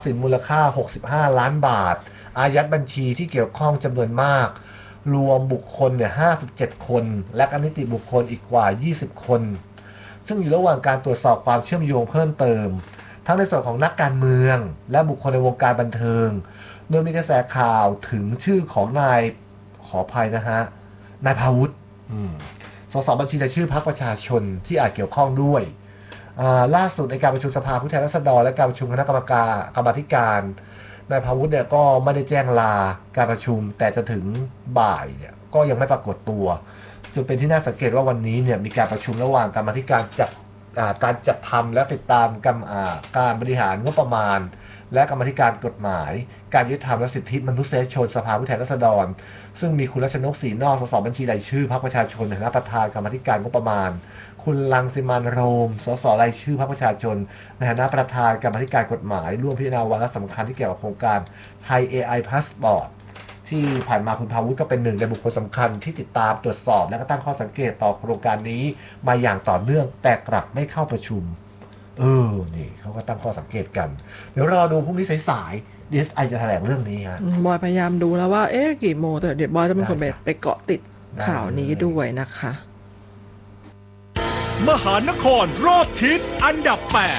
สินมูลค่า65ล้านบาทอายัดบัญชีที่เกี่ยวข้องจำนวนมากรวมบุคคลเนี่ย57คนและนิติบุคคลอีกกว่า20คนซึ่งอยู่ระหว่างการตรวจสอบความเชื่อมโยงเพิ่มเติมทั้งในส่วนของนักการเมืองและบุคคลในวงการบันเทิงโดยมีกระแสข่าวถึงชื่อของนายขออภัยนะฮะนายพาวุฒิสสบัญชีรายชื่อพรรคประชาชนที่อาจเกี่ยวข้องด้วยล่าสุดในการประชุมสภาผู้แทนราษฎรและการประชุมคณะกรรมาการนายพาวุฒิเนี่ยก็ไม่ได้แจ้งลาการประชุมแต่จะถึงบ่ายเนี่ยก็ยังไม่ปรากฏตัวจนเป็นที่น่าสังเกตว่าวันนี้เนี่ยมีการประชุมระหว่างกรรมาธิการการจัดทำและติดตามการบริหารงบประมาณและกรรมาธิการกฎหมายการยุติธรรมและสิทธิมนุษยชนสภาผู้แทนราษฎรซึ่งมีคุณรัชนกศรีนอกสสบัญชีรายชื่อพรรคประชาชนในฐานะประธานกรรมาธิการงบประมาณคุณรังสิมันต์โรมสสรายชื่อพรรคประชาชนในฐานะประธานกรรมาธิการกฎหมายร่วมพิจารณาวาระสำคัญที่เกี่ยวกับโครงการไทย AI Passport ที่ผ่านมาคุณพาวุฒิก็เป็นหนึ่งในบุคคลสำคัญที่ติดตามตรวจสอบและก็ตั้งข้อสังเกตต่อโครงการนี้มาอย่างต่อเนื่องแต่กลับไม่เข้าประชุมนี่เขาก็ตั้งข้อสังเกตกันเดี๋ยวรอดูพรุ่งนี้สายๆ DSI จะแถลงเรื่องนี้ฮะบอยพยายามดูแล้วว่ากี่โมงแต่เดี๋ยวบอยจะเป็นคนไปเกาะติดข่าวนี้ด้วยนะคะมหานครรอบทิศอันดับ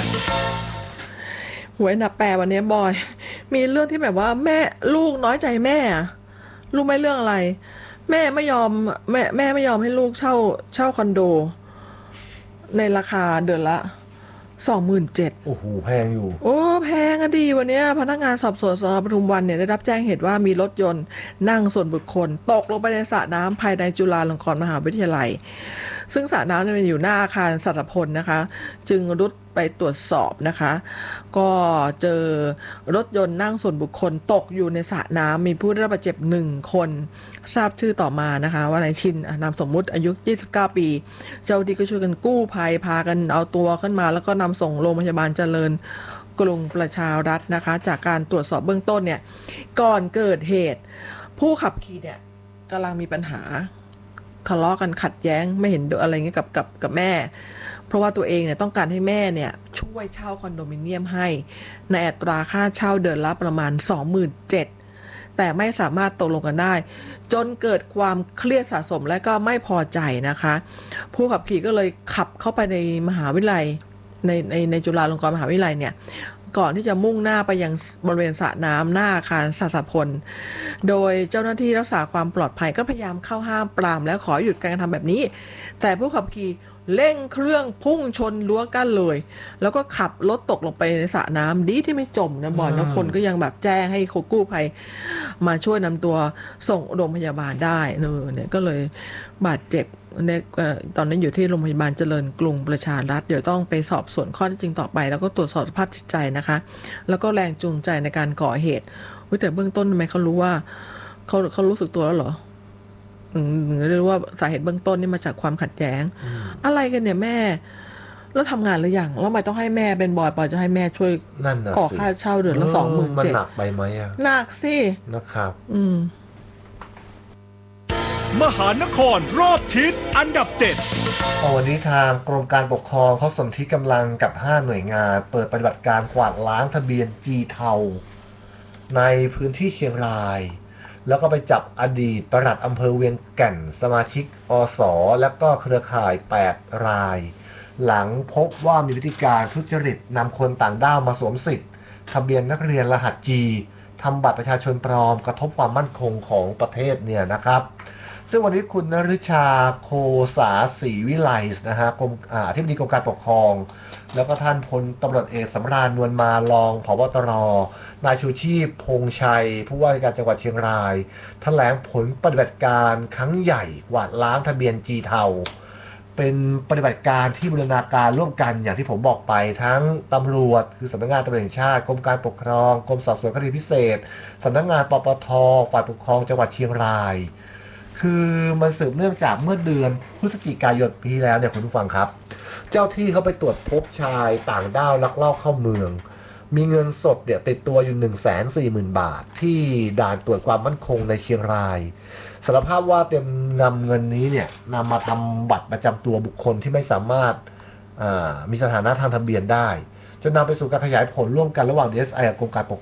8 หวยอันดับ8วันนี้บอยมีเรื่องที่แบบว่าแม่ลูกน้อยใจแม่รู้ไหมเรื่องอะไรแม่ไม่ยอมไม่ยอมให้ลูกเช่าคอนโดในราคาเดือนละ27,000 โอ้โหแพงอยู่แพงอะดีวันนี้พนักงานสอบสวนสน.ปทุมวันเนี่ยได้รับแจ้งเหตุว่ามีรถยนต์นั่งส่วนบุคคลตกลงไปในสระน้ำภายในจุฬาลงกรณ์มหาวิทยาลัยซึ่งสระน้ำเนี่ยมันอยู่หน้าอาคารสัตพลนะคะจึงรุดไปตรวจสอบนะคะก็เจอรถยนต์นั่งส่วนบุคคลตกอยู่ในสระน้ำมีผู้ได้รับบาดเจ็บ1คนทราบชื่อต่อมานะคะว่านายชินนามสมมุติอายุ29ปีเจ้าหน้าที่ก็ช่วยกันกู้ภัยพากันเอาตัวขึ้นมาแล้วก็นำส่งโรงพยาบาลเจริญกรุงประชารัฐนะคะจากการตรวจสอบเบื้องต้นเนี่ยก่อนเกิดเหตุผู้ขับขี่เนี่ยกำลังมีปัญหาทะเลาะกันขัดแย้งไม่เห็นด้วยอะไรเงี้ยกับแม่เพราะว่าตัวเองเนี่ยต้องการให้แม่เนี่ยช่วยเช่าคอนโดมิเนียมให้ในอัตราค่าเช่าเดือนละประมาณ 27,000 แต่ไม่สามารถตกลงกันได้จนเกิดความเครียดสะสมและก็ไม่พอใจนะคะผู้ขับขี่ก็เลยขับเข้าไปในมหาวิทยาลัยในจุฬาลงกรณ์มหาวิทยาลัยเนี่ยก่อนที่จะมุ่งหน้าไปยังบริเวณสระน้ำหน้าอาคารสัตพลโดยเจ้าหน้าที่รักษาความปลอดภัยก็พยายามเข้าห้ามปรามและขอหยุดการกระทำแบบนี้แต่ผู้ขับขี่เร่งเครื่องพุ่งชนรั้วกั้นเลยแล้วก็ขับรถตกลงไปในสระน้ำดีที่ไม่จมนะบอลนะคนก็ยังแบบแจ้งให้กู้ภัยมาช่วยนำตัวส่งโรงพยาบาลได้เนี่ยก็เลยบาดเจ็บตอนนี้อยู่ที่โรงพยาบาลเจริญกรุงประชารัฐเดี๋ยวต้องไปสอบสวนข้อเท็จจริงต่อไปแล้วก็ตรวจสอบสภาพจิตใจนะคะแล้วก็แรงจูงใจในการก่อเหตุแต่เบื้องต้นทำไมเขารู้ว่าเขารู้สึกตัวแล้วเหรอหรือเรียกว่าสาเหตุเบื้องต้นนี่มาจากความขัดแย้งอะไรกันเนี่ยแม่แล้วทำงานหรือยังแล้วทำไมต้องให้แม่เป็นบอยจะให้แม่ช่วยขอค่าเช่าเดือนละ27,000 มันหนักไปไหมหนักสินะครับมหานครรอบทิศอันดับ7 วันนี้ทางกรมการปกครองเขาสนธิกำลังกับ5หน่วยงานเปิดปฏิบัติการกวาดล้างทะเบียนจีเทาในพื้นที่เชียงรายแล้วก็ไปจับอดีตปลัดอำเภอเวียงแก่นสมาชิกอสและก็เครือข่าย8รายหลังพบว่ามีพฤติการทุจริตนำคนต่างด้าวมาสวมสิทธิ์ทะเบียนนักเรียนรหัส G ทำบัตรประชาชนปลอมกระทบความมั่นคงของประเทศเนี่ยนะครับซึ่งวันนี้คุณนฤชาโคสาศรีวิไลนะฮะอธิบดีกรมการปกครองแล้วก็ท่านพลตำรวจเอกสำราญนวลมารองผบตรนายชูชีพพงษ์ชัยผู้ว่าราชการจังหวัดเชียงรายแถลงผลปฏิบัติการครั้งใหญ่กวาดล้างทะเบียนจีเทาเป็นปฏิบัติการที่บูรณาการร่วมกันอย่างที่ผมบอกไปทั้งตำรวจคือสำนักงานตำรวจแห่งชาติกรมการปกครองกรมสอบสวนคดีพิเศษสำนักงานปปทฝ่ายปกครองจังหวัดเชียงรายคือมันสืบเนื่องจากเมื่อเดือนพฤศจิกายนปีที่แล้วเนี่ยคุณผู้ฟังครับเจ้าที่เขาไปตรวจพบชายต่างด้าวลักลอบเข้าเมืองมีเงินสดเนี่ยติดตัวอยู่ 140,000 บาทที่ด่านตรวจความมั่นคงในเชียงรายสารภาพว่าเตรียมนำเงินนี้เนี่ยนำมาทำบัตรประจำตัวบุคคลที่ไม่สามารถมีสถานะทางทะเบียนได้จนนำไปสู่การขยายผลร่วมกันระหว่าง DSI กับกรมการปก